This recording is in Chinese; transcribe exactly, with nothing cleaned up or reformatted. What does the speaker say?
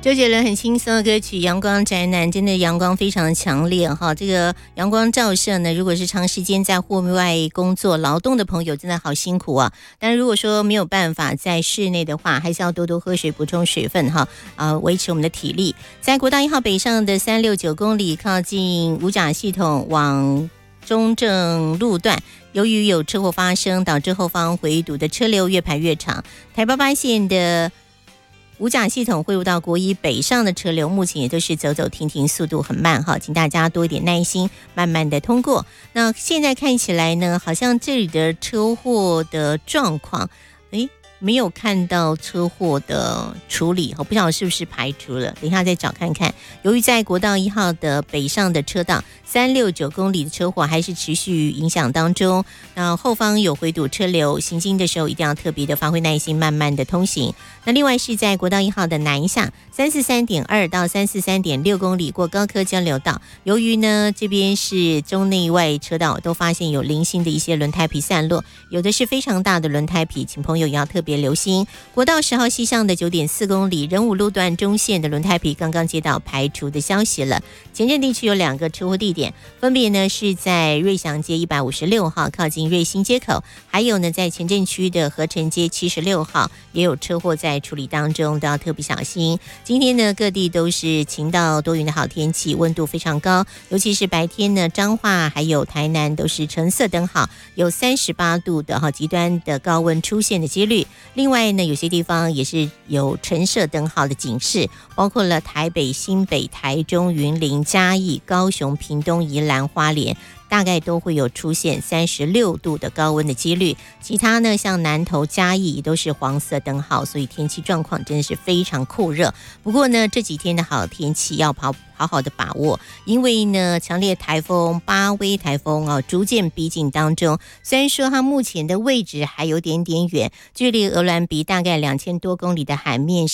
周杰伦很轻松的歌曲《阳光宅男》，真的阳光非常强烈哈。这个阳光照射呢，如果是长时间在户外工作劳动的朋友，真的好辛苦啊。但如果说没有办法在室内的话，还是要多多喝水，补充水分哈，啊，维持我们的体力。在国道一号北上的三六九公里，靠近五甲系统往中正路段，由于有车祸发生，导致后方回堵的车流越排越长。台八八线的五甲系统汇入到国一北上的车流，目前也都是走走停停，速度很慢哈，请大家多一点耐心，慢慢的通过。那现在看起来呢，好像这里的车祸的状况，诶，没有看到车祸的处理，我不晓得是不是排除了，等一下再找看看。由于在国道一号的北上的车道三六九公里的车祸还是持续影响当中，那后方有回堵车流，行经的时候一定要特别的发挥耐心，慢慢的通行。那另外是在国道一号的南下三四三点二到三四三点六公里过高科交流道，由于呢这边是中内外车道，都发现有零星的一些轮胎皮散落，有的是非常大的轮胎皮，请朋友也要特别留心。国道十号西向的九点四公里仁武路段中线的轮胎皮刚刚接到排除的消息了。前镇地区有两个车祸地点，分别呢是在瑞祥街一百五十六号靠近瑞兴街口，还有呢在前镇区的合成街七十六号也有车祸在处理当中，都要特别小心。今天呢各地都是晴到多云的好天气，温度非常高，尤其是白天呢彰化还有台南都是橙色灯号，有三十八度的哈极端的高温出现的几率。另外呢有些地方也是有橙色灯号的警示，包括了台北、新北、台中、云林、嘉义、高雄、屏东、宜兰、花莲，大概都会有出现三十六度的高温的几率。其他呢像南投、嘉义都是黄色灯号，所以天气状况真的是非常酷热。不过呢这几天的好天气要跑好好的把握，因为呢强烈台风巴威台风哦逐渐逼近当中，虽然说它目前的位置还有点点远，距离鹅銮鼻大概两千多公里的海面